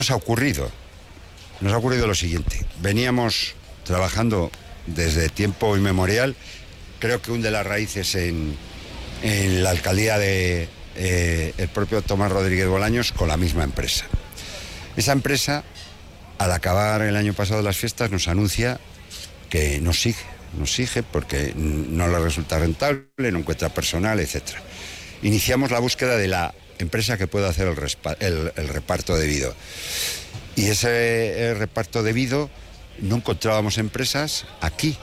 ha ocurrido? Nos ha ocurrido lo siguiente. Veníamos trabajando desde tiempo inmemorial, creo que hunde las raíces en la alcaldía de el propio Tomás Rodríguez Bolaños con la misma empresa. Esa empresa, al acabar el año pasado las fiestas, nos anuncia que nos sigue porque no le resulta rentable, no encuentra personal, etc. Iniciamos la búsqueda de la empresa que pueda hacer el reparto debido. Y ese reparto debido no encontrábamos empresas aquí.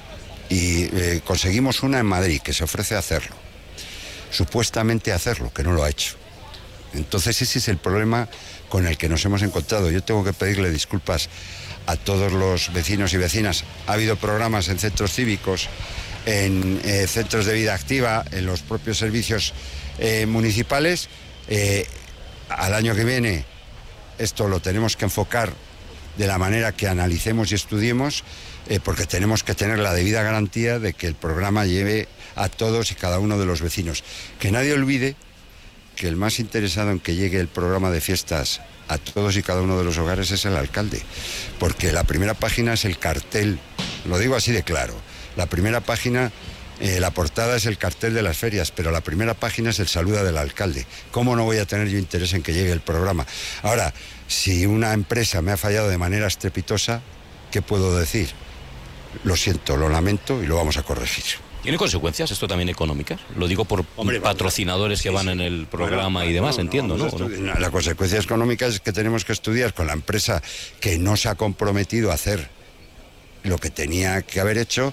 Y conseguimos una en Madrid que se ofrece a hacerlo. Supuestamente hacerlo, que no lo ha hecho. Entonces ese es el problema con el que nos hemos encontrado. Yo tengo que pedirle disculpas a todos los vecinos y vecinas. Ha habido programas en centros cívicos, en centros de vida activa, en los propios servicios municipales. Al año que viene esto lo tenemos que enfocar de la manera que analicemos y estudiemos, porque tenemos que tener la debida garantía de que el programa lleve a todos y cada uno de los vecinos. Que nadie olvide que el más interesado en que llegue el programa de fiestas a todos y cada uno de los hogares es el alcalde, porque la primera página es el cartel, lo digo así de claro, la primera página, la portada es el cartel de las ferias, pero la primera página es el saludo del alcalde. ¿Cómo no voy a tener yo interés en que llegue el programa? Ahora, si una empresa me ha fallado de manera estrepitosa, ¿qué puedo decir? Lo siento, lo lamento y lo vamos a corregir. ¿Tiene consecuencias esto también económicas? Lo digo por patrocinadores que van en el programa y demás, entiendo, ¿no? La consecuencia económica es que tenemos que estudiar con la empresa que no se ha comprometido a hacer lo que tenía que haber hecho,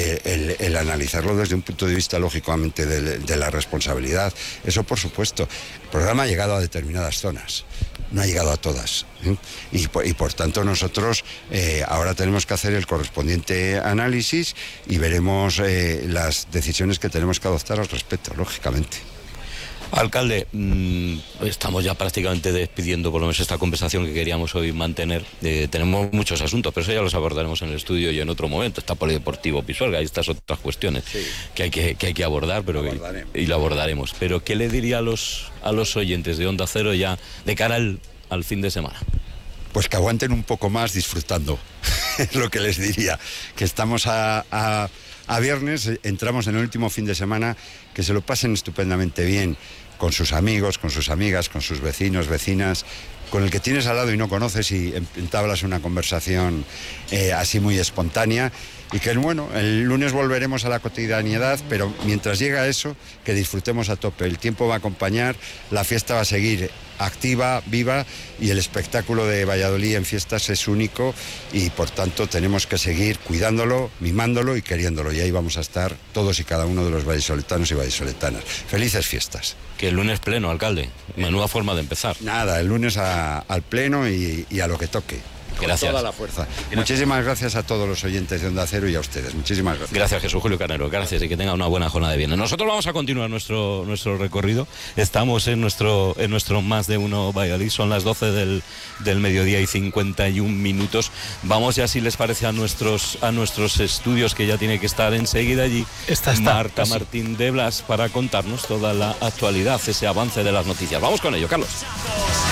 el analizarlo desde un punto de vista lógicamente de la responsabilidad. Eso por supuesto. El programa ha llegado a determinadas zonas, no ha llegado a todas, ¿eh? Y por tanto nosotros ahora tenemos que hacer el correspondiente análisis y veremos las decisiones que tenemos que adoptar al respecto, lógicamente. Alcalde, estamos ya prácticamente despidiendo por lo menos esta conversación que queríamos hoy mantener. Tenemos muchos asuntos, pero eso ya los abordaremos en el estudio y en otro momento. Está Polideportivo Pisuerga y estas otras cuestiones que hay que abordar, pero y lo abordaremos. Pero ¿qué le diría a los oyentes de Onda Cero ya de cara al fin de semana? Pues que aguanten un poco más disfrutando, es lo que les diría. Que estamos a viernes, entramos en el último fin de semana, que se lo pasen estupendamente bien con sus amigos, con sus amigas, con sus vecinos, vecinas, con el que tienes al lado y no conoces y entablas una conversación así muy espontánea. Y que bueno, el lunes volveremos a la cotidianidad, pero mientras llega eso, que disfrutemos a tope. El tiempo va a acompañar, la fiesta va a seguir activa, viva, y el espectáculo de Valladolid en fiestas es único y por tanto tenemos que seguir cuidándolo, mimándolo y queriéndolo. Y ahí vamos a estar todos y cada uno de los vallisoletanos y vallisoletanas. Felices fiestas. Que el lunes pleno, alcalde. Menuda forma de empezar. Nada, el lunes al pleno y a lo que toque. Gracias. Con toda la fuerza. Muchísimas gracias a todos los oyentes de Onda Cero y a ustedes. Muchísimas gracias. Gracias, Jesús Julio Carnero. Gracias y que tenga una buena jornada de viernes. Nosotros vamos a continuar nuestro recorrido. Estamos en nuestro Más de Uno Valladolid. Son las 12 del mediodía y 51 minutos. Vamos ya, si les parece, a nuestros estudios, que ya tiene que estar enseguida allí. Está Marta Martín de Blas para contarnos toda la actualidad, ese avance de las noticias. Vamos con ello, Carlos.